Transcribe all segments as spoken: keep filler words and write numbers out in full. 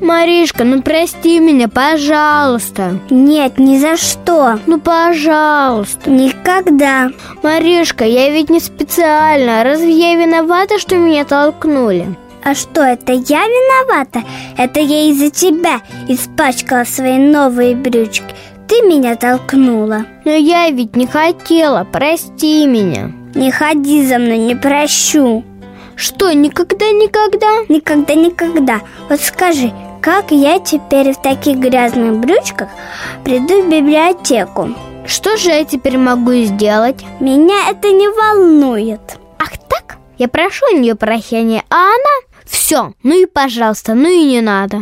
Маришка, ну прости меня, пожалуйста. Нет, ни за что. Ну, пожалуйста. Никогда. Маришка, я ведь не специально. Разве я виновата, что меня толкнули? А что, это я виновата? Это я из-за тебя испачкала свои новые брючки. Ты меня толкнула. Но я ведь не хотела, прости меня. Не ходи за мной, не прощу. Что, никогда-никогда? Никогда-никогда. Вот скажи, как я теперь в таких грязных брючках приду в библиотеку? Что же я теперь могу сделать? Меня это не волнует. Ах так? Я прошу у нее прощения, а она... Все, ну и пожалуйста, ну и не надо.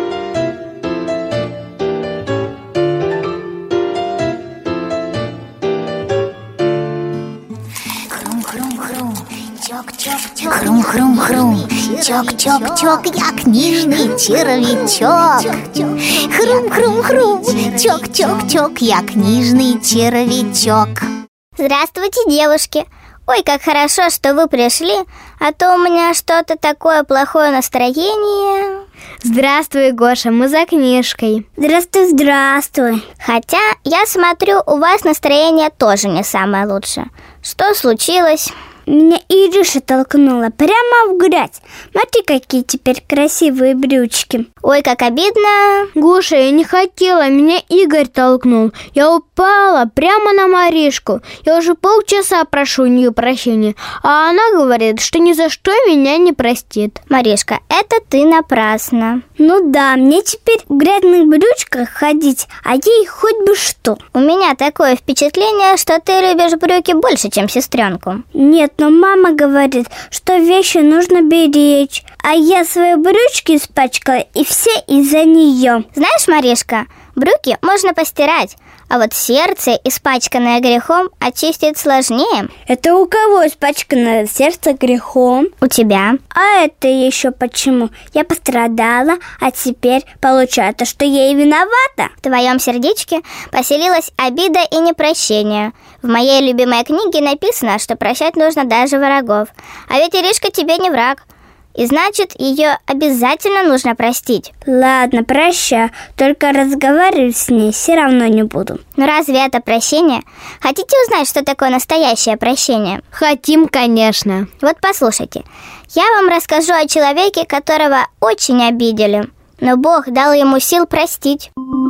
Хрум-хрум-хрум, чок-чок-чок, я книжный червячок. Хрум-хрум-хрум, чок-чок-чок, я книжный червячок. Здравствуйте, девушки. Ой, как хорошо, что вы пришли, а то у меня что-то такое плохое настроение. Здравствуй, Гоша, мы за книжкой. Здравствуй, здравствуй. Хотя, я смотрю, у вас настроение тоже не самое лучшее. Что случилось? Меня Ириша толкнула прямо в грязь. Смотри, какие теперь красивые брючки. Ой, как обидно. Гоша, я не хотела, меня Игорь толкнул. Я упала прямо на Маришку. Я уже полчаса прошу у нее прощения, а она говорит, что ни за что меня не простит. Маришка, это ты напрасно. Ну да, мне теперь в грязных брючках ходить, а ей хоть бы что. У меня такое впечатление, что ты любишь брюки больше, чем сестренку. Нет, но мама говорит, что вещи нужно беречь, а я свои брючки испачкала, и все из-за нее. Знаешь, Маришка, брюки можно постирать, а вот сердце, испачканное грехом, очистить сложнее. Это у кого испачканное сердце грехом? У тебя. А это еще почему? Я пострадала, а теперь получается, что я и виновата? В твоем сердечке поселилась обида и непрощение. В моей любимой книге написано, что прощать нужно даже врагов. А ведь Иришка тебе не враг. И значит, ее обязательно нужно простить. Ладно, прощаю, только разговаривать с ней все равно не буду. Но разве это прощение? Хотите узнать, что такое настоящее прощение? Хотим, конечно. Вот послушайте. Я вам расскажу о человеке, которого очень обидели, но Бог дал ему сил простить.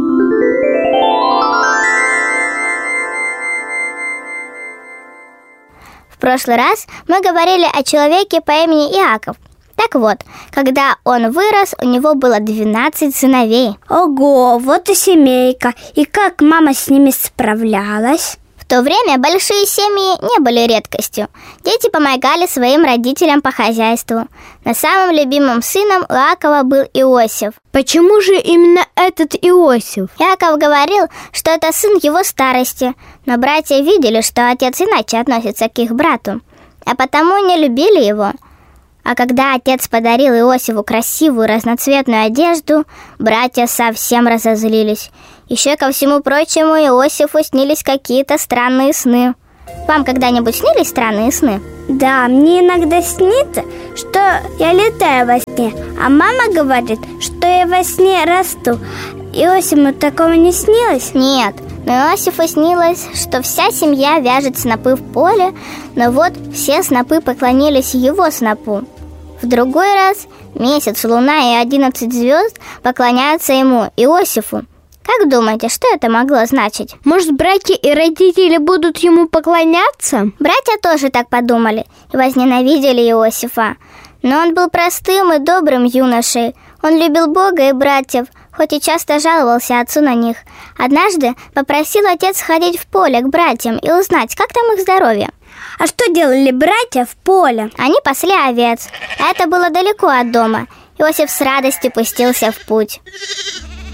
В прошлый раз мы говорили о человеке по имени Иаков. Так вот, когда он вырос, у него было двенадцать сыновей. Ого, вот и семейка. И как мама с ними справлялась? В то время большие семьи не были редкостью. Дети помогали своим родителям по хозяйству. Но самым любимым сыном у Иакова был Иосиф. Почему же именно этот Иосиф? Иаков говорил, что это сын его старости. Но братья видели, что отец иначе относится к их брату, а потому не любили его. А когда отец подарил Иосифу красивую разноцветную одежду, братья совсем разозлились. Еще ко всему прочему, Иосифу снились какие-то странные сны. Вам когда-нибудь снились странные сны? Да, мне иногда снится, что я летаю во сне, а мама говорит, что я во сне расту. Иосифу такого не снилось? Нет, но Иосифу снилось, что вся семья вяжет снопы в поле, но вот все снопы поклонились его снопу. В другой раз месяц, луна и одиннадцать звезд поклоняются ему, Иосифу. Как думаете, что это могло значить? Может, братья и родители будут ему поклоняться? Братья тоже так подумали и возненавидели Иосифа. Но он был простым и добрым юношей. Он любил Бога и братьев, хоть и часто жаловался отцу на них. Однажды попросил отец сходить в поле к братьям и узнать, как там их здоровье. А что делали братья в поле? Они пасли овец. Это было далеко от дома. Иосиф с радостью пустился в путь.